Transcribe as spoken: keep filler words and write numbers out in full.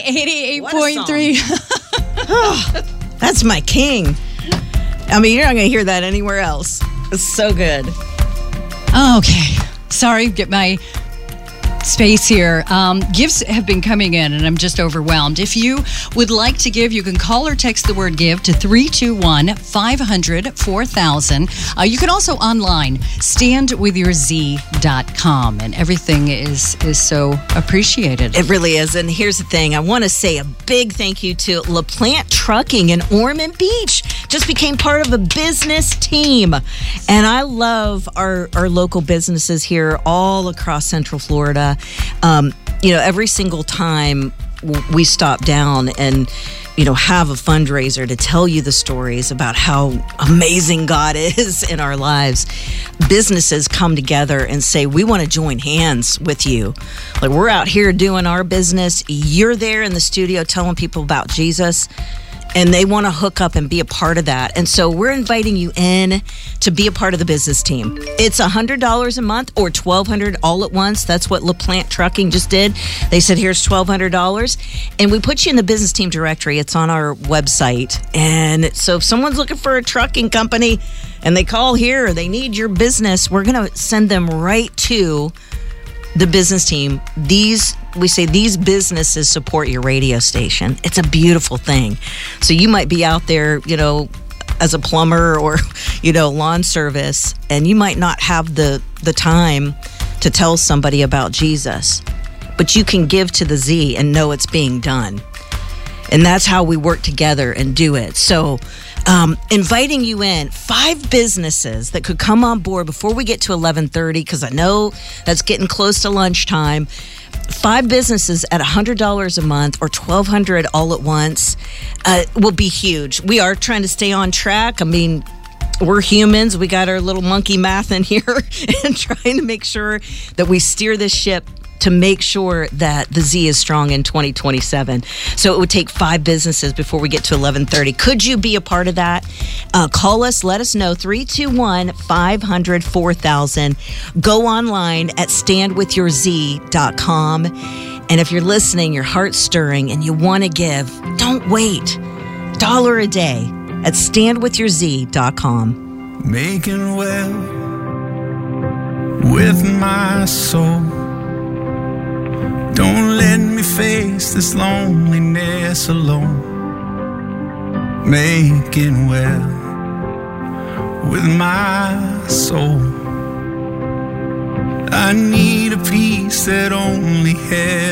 eighty-eight point three. Oh, that's my king. I mean, you're not going to hear that anywhere else. It's so good. Okay. Sorry, get my space here. Um, gifts have been coming in, and I'm just overwhelmed. If you would like to give, you can call or text the word give to three two one, five hundred, four thousand. Uh, you can also online, stand with your z dot com, and everything is, is so appreciated. It really is. And here's the thing. I want to say a big thank you to LaPlante Trucking in Ormond Beach. Just became part of a business team. And I love our, our local businesses here all across Central Florida. Um, you know, every single time we stop down and, you know, have a fundraiser to tell you the stories about how amazing God is in our lives, businesses come together and say, we want to join hands with you. Like, we're out here doing our business. You're there in the studio telling people about Jesus. And they want to hook up and be a part of that. And so we're inviting you in to be a part of the business team. It's one hundred dollars a month or twelve hundred dollars all at once. That's what LaPlante Trucking just did. They said, here's twelve hundred dollars. And we put you in the business team directory. It's on our website. And so if someone's looking for a trucking company and they call here or they need your business, we're going to send them right to the business team. These, we say these businesses support your radio station. It's a beautiful thing. So you might be out there, you know, as a plumber or, you know, lawn service, and you might not have the, the time to tell somebody about Jesus, but you can give to the Z and know it's being done. And that's how we work together and do it. So um, inviting you in, five businesses that could come on board before we get to eleven thirty, because I know that's getting close to lunchtime. Five businesses at one hundred dollars a month or twelve hundred dollars all at once uh, will be huge. We are trying to stay on track. I mean, we're humans. We got our little monkey math in here and trying to make sure that we steer this ship to make sure that the Z is strong in twenty twenty-seven. So it would take five businesses before we get to eleven thirty. Could you be a part of that? Uh, call us. Let us know. three two one, five hundred, four thousand. Go online at stand with your z dot com. And if you're listening, your heart's stirring, and you want to give, don't wait. Dollar a day at stand with your z dot com. Making well with my soul. Don't let me face this loneliness alone. Making well with my soul. I need a peace that only heaven